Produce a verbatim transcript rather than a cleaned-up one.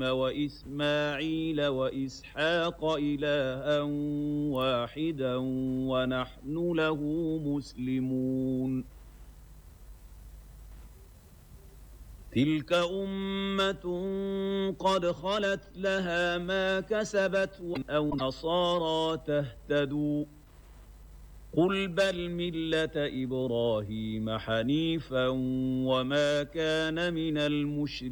وإسماعيل وإسحاق إلها واحدا ونحن له مسلمون. تلك أمة قد خلت لها ما كسبت أو نصارى تهتدوا قل بل ملة إبراهيم حنيفا وما كان من المشركين.